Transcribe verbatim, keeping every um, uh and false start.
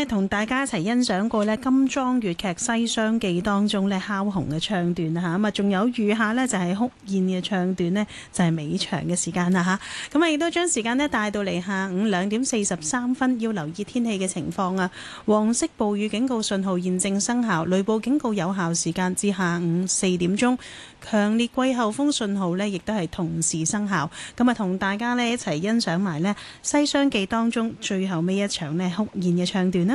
呢，同大家一齊欣賞過呢金裝粵劇《西廂記》當中呢敲紅嘅唱段啊，咁啊仲有餘下呢，就係哭燕嘅唱段呢，就係尾場嘅時間啦吓。咁啊亦都將時間呢帶到嚟下午兩點四十三分，要留意天氣嘅情況啊。黃色暴雨警告信號現正生效，雷暴警告有效時間至下午四點鐘，強烈季候風信號呢亦都係同時生效。咁啊同大家呢一齊欣賞埋呢《西廂記》當中最後尾一場呢哭燕嘅唱段啦。